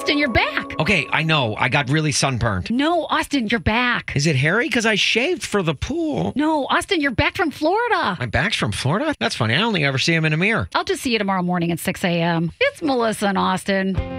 Austin, you're back. Okay, I know. I got really sunburned. No, Austin, you're back. Is it hairy? Because I shaved for the pool. No, Austin, you're back from Florida. My back's from Florida? That's funny. I only ever see him in a mirror. I'll just see you tomorrow morning at 6 a.m. It's Melissa and Austin.